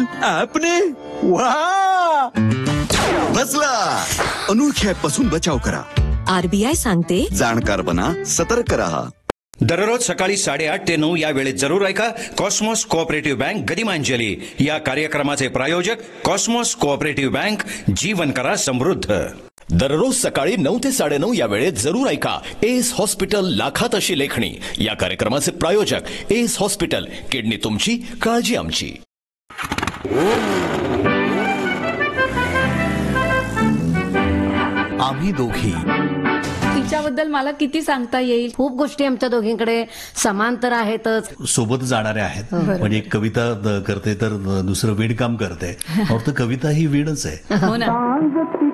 ऍपने वा बसला. अनोळखी ऍप पासून बचाव करा. आरबीआय सांगते, जाणकार बना, सतर्क रहा. दररोज सकाळी 8:30 ते 9 या वेळेत जरूर ऐका कॉस्मॉस कोऑपरेटिव्ह बँक गदिमांजली या कार्यक्रमाचे प्रायोजक कॉस्मॉस कोऑपरेटिव्ह बँक, जीवन करा समृद्ध. दररोज सकाळी 9 ते 9:30 या वेळेत जरूर ऐका एस हॉस्पिटल लाखात अशी लेखणी या कार्यक्रमाचे प्रायोजक एस हॉस्पिटल, किडनी तुमची, काळजी आमची. आम्ही दोघी. तिच्याबद्दल मला किती सांगता येईल. खूप गोष्टी आमच्या दोघींकडे समांतर आहेतच. सोबत जाणारे आहेत. म्हणजे एक कविता करते तर दुसरं विणकाम करते. फक्त कविता ही विणच आहे. हो ना.